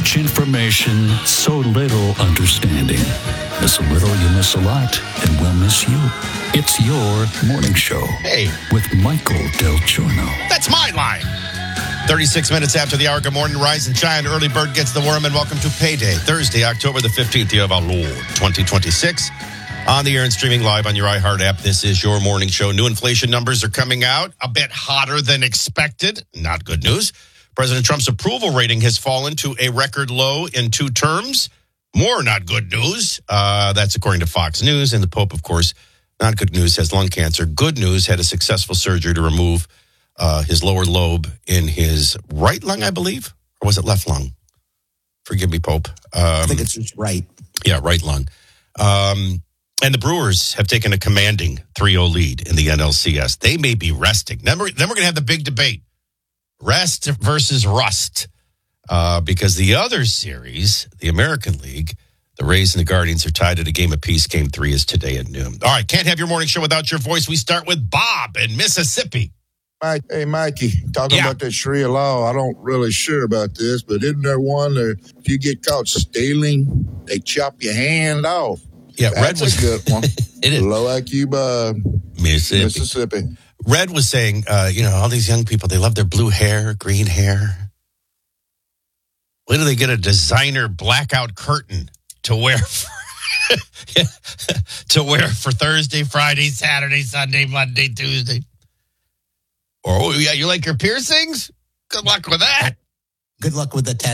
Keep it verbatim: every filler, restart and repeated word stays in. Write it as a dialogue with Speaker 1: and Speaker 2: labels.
Speaker 1: much information, so little understanding. Miss a little, you miss a lot, and we'll miss you. It's your morning show.
Speaker 2: Hey.
Speaker 1: With Michael Del Giorno.
Speaker 2: That's my line. thirty-six minutes after the hour. Good morning, Rise and Shine. Early bird gets the worm, and welcome to Payday. Thursday, October the fifteenth, year of our Lord, twenty twenty-six. On the air and streaming live on your iHeart app. This is your morning show. New inflation numbers are coming out a bit hotter than expected. Not good news. President Trump's approval rating has fallen to a record low in two terms. More not good news. Uh, that's according to Fox News. And the Pope, of course, not good news, has lung cancer. Good news, had a successful surgery to remove uh, his lower lobe in his right lung, I believe. Or was it left lung? Forgive me, Pope. Um,
Speaker 3: I think it's just right.
Speaker 2: Yeah, right lung. Um, and the Brewers have taken a commanding three oh lead in the N L C S. They may be resting. Then we're, then we're going to have the big debate. Rest versus rust. Uh, because the other series, the American League, the Rays and the Guardians are tied at a game apiece. Game three is today at noon. All right, can't have your morning show without your voice. We start with Bob in Mississippi.
Speaker 4: Mike, hey, Mikey, talking
Speaker 2: Yeah.
Speaker 4: about that Sharia law, I don't really sure about this, but isn't there one that if you get caught stealing, they chop your hand off?
Speaker 2: Yeah,
Speaker 4: That's
Speaker 2: Red was
Speaker 4: a good one.
Speaker 2: It is.
Speaker 4: Low I Q by
Speaker 2: Mississippi.
Speaker 4: Mississippi.
Speaker 2: Red was saying, uh, you know, all these young people, they love their blue hair, green hair. When do they get a designer blackout curtain to wear for, to wear for Thursday, Friday, Saturday, Sunday, Monday, Tuesday? Or, oh, yeah, you like your piercings? Good luck with that.
Speaker 3: Good luck with the tattoo.